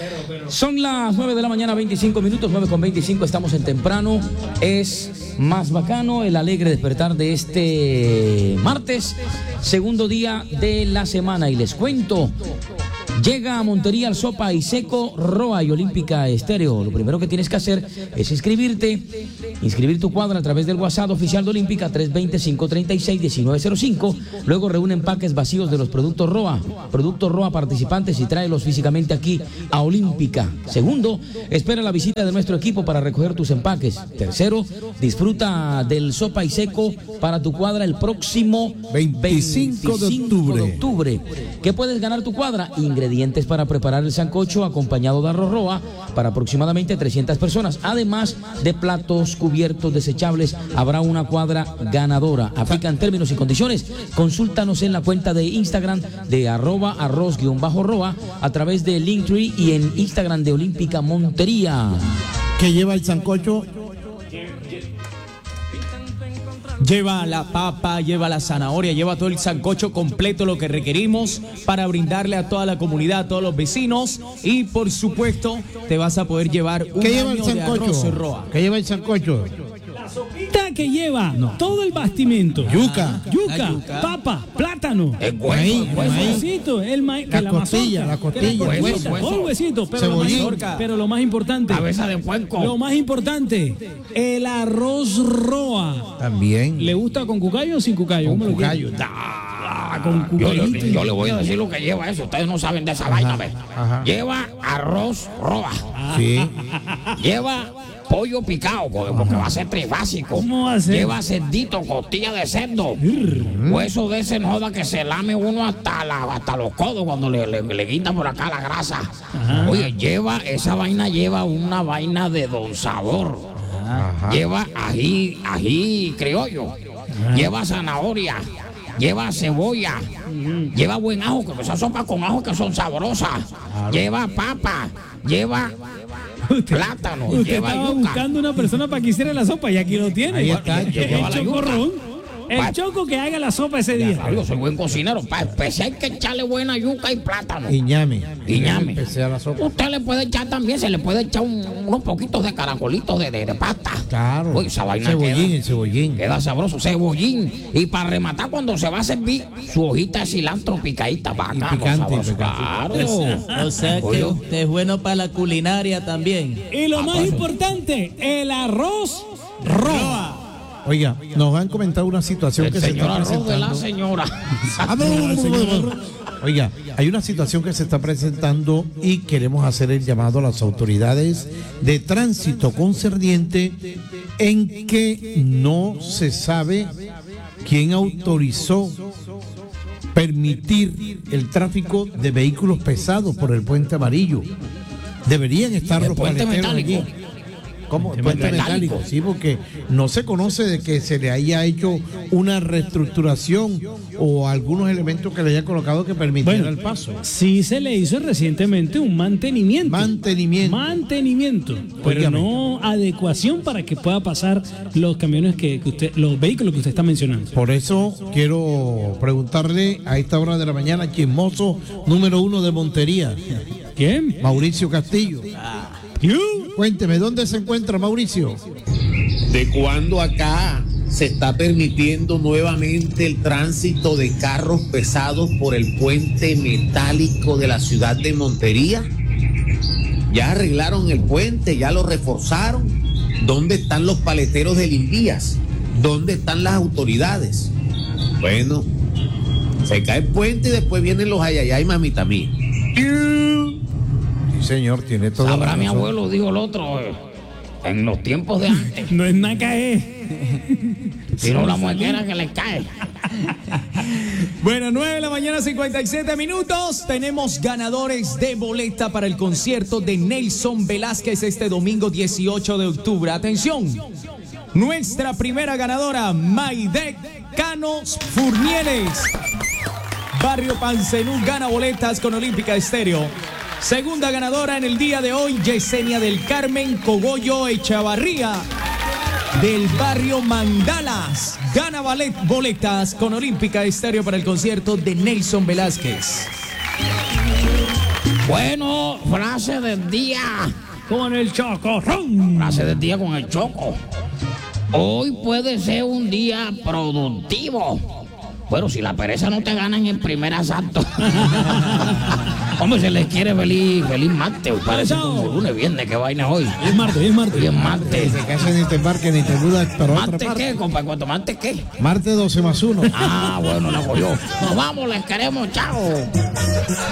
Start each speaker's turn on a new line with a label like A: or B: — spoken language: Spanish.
A: Son las 9 de la mañana, 25 minutos, 9:25, estamos en temprano. Es más bacano el alegre despertar de este martes, segundo día de la semana. Y les cuento, llega a Montería al Sopa y Seco, Roa y Olímpica Estéreo. Lo primero que tienes que hacer es inscribir tu cuadra a través del WhatsApp oficial de Olímpica 320-536-1905. Luego reúne empaques vacíos de los productos Roa participantes y tráelos físicamente aquí a Olímpica. Segundo, espera la visita de nuestro equipo para recoger tus empaques. Tercero, disfruta del Sopa y Seco para tu cuadra el próximo 25 de octubre. ¿Qué puedes ganar tu cuadra? Ingredientes para preparar el sancocho acompañado de arroz Roa para aproximadamente 300 personas. Además de platos, cubiertos, desechables, habrá una cuadra ganadora. Aplican términos y condiciones. Consúltanos en la cuenta de Instagram de @arroz_roa, a través de Linktree y en Instagram de Olímpica Montería.
B: ¿Qué lleva el sancocho?
C: Lleva la papa, lleva la zanahoria, lleva todo el sancocho completo, lo que requerimos para brindarle a toda la comunidad, a todos los vecinos. Y por supuesto, te vas a poder llevar un año de arroz Roa.
B: ¿Qué lleva el sancocho?
D: La sopita que lleva todo el bastimento.
B: Yuca,
D: papa, plátano.
A: El hueso,
D: huesito,
B: la costilla,
D: todo el huesito, pero lo más importante,
A: cabeza de puerco.
D: Lo más importante, el arroz Roa.
B: También.
D: ¿Le gusta con cucayo o sin cucayo?
B: Con cucayo.
D: Con cucayito.
A: Yo le voy a decir lo que lleva eso. Ustedes no saben de esa vaina, ¿ves? Lleva arroz Roa.
B: Sí.
A: Lleva pollo picado, porque va a ser trifásico.
D: ¿Cómo va a ser?
A: Lleva cerdito, costilla de cerdo. Hueso de ese, no joda, que se lame uno hasta los codos cuando le guinda por acá la grasa. Oye, esa vaina lleva una vaina de don sabor. Lleva ají criollo. Lleva zanahoria. Lleva cebolla. Lleva buen ajo, que esas sopas con ajo que son sabrosas. Lleva papa. Lleva plátano.
D: Usted
A: lleva
D: estaba
A: yuca.
D: buscando una persona para que hiciera la sopa y aquí lo tiene.
B: Ahí está,
A: lleva la yuca.
D: El choco que haga la sopa ese día.
A: Yo soy buen cocinero. Para empezar hay que echarle buena yuca y plátano.
B: Y ñame.
A: Empecé
B: a la sopa.
A: Usted le puede echar también, se le puede echar unos poquitos de caracolitos de pasta.
B: Claro.
A: Uy, esa vaina
B: el cebollín.
A: queda sabroso, cebollín. Y para rematar, cuando se va a servir, su hojita de cilantro picadita bacano,
B: picante.
A: Claro.
C: O sea que usted es bueno para la culinaria también.
D: Y lo más importante, el arroz Roa.
B: Oiga, nos han comentado una situación que se está presentando.
A: De la señora.
B: Oiga, hay una situación que se está presentando y queremos hacer el llamado a las autoridades de tránsito concerniente en que no se sabe quién autorizó permitir el tráfico de vehículos pesados por el puente amarillo. Deberían estar los paleteros allí. ¿Cómo? Puente metálico, sí, porque no se conoce de que se le haya hecho una reestructuración o algunos elementos que le haya colocado que permitiera el paso.
D: Sí se le hizo recientemente un mantenimiento, pero no adecuación para que pueda pasar los camiones los vehículos que usted está mencionando.
B: Por eso quiero preguntarle a esta hora de la mañana, chismoso número 1 de Montería.
D: ¿Quién?
B: Mauricio Castillo. Cuénteme, ¿dónde se encuentra Mauricio?
E: ¿De cuándo acá se está permitiendo nuevamente el tránsito de carros pesados por el puente metálico de la ciudad de Montería? ¿Ya arreglaron el puente? ¿Ya lo reforzaron? ¿Dónde están los paleteros del Invías? ¿Dónde están las autoridades? Bueno, se cae el puente y después vienen los ayayay, mamita mía.
B: Señor, tiene todo.
A: Sabrá mi abuelo, dijo el otro, en los tiempos de antes.
D: No es nada caer.
A: Sino la muequera que le cae.
C: Bueno, 9 de la mañana, 57 minutos. Tenemos ganadores de boleta para el concierto de Nelson Velázquez este domingo 18 de octubre. Atención. Nuestra primera ganadora, Maidec Canos Furnieles. Barrio Pancenú gana boletas con Olímpica Estéreo. Segunda ganadora en el día de hoy, Yesenia del Carmen Cogollo Echavarría, del barrio Mandalas. Gana boletas con Olímpica Estéreo para el concierto de Nelson Velázquez.
A: Bueno, frase del día.
D: Con el chocorrón.
A: Frase del día con el Choco. Hoy puede ser un día productivo. Bueno, si la pereza no te gana en el primer asalto. Hombre, se les quiere feliz martes. Parece como lunes, viernes, qué vaina hoy.
D: Es martes.
A: Hoy es martes.
B: Se casa ni te embarque ni te duda, pero otra
A: ¿Martes
B: parte.
A: qué, compa? ¿Cuánto martes qué?
B: Martes 12 más 1.
A: Ah, bueno, la voy yo. Nos vamos, les queremos, chao.